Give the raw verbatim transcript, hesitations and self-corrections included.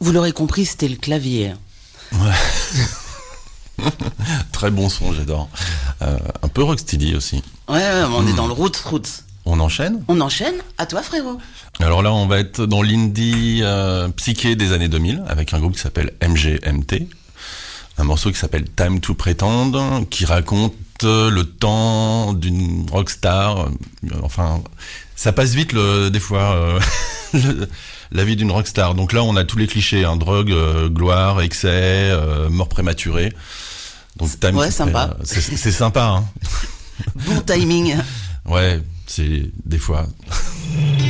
Vous l'aurez compris, c'était le clavier. Ouais. Très bon son, j'adore. Euh, un peu rocksteady aussi. Ouais, ouais on mmh. est dans le roots roots. On enchaîne ? On enchaîne. À toi, frérot. Alors là, on va être dans l'indie euh, psyché des années deux mille, avec un groupe qui s'appelle M G M T. Un morceau qui s'appelle Time to Pretend, qui raconte le temps d'une rockstar. Enfin, ça passe vite le, des fois, euh, le, la vie d'une rockstar. Donc là, on a tous les clichés, hein, drogue, euh, gloire, excès, euh, mort prématurée. Donc Time ouais, to sympa. C'est, c'est sympa. Hein. Bon timing. Ouais, c'est des fois...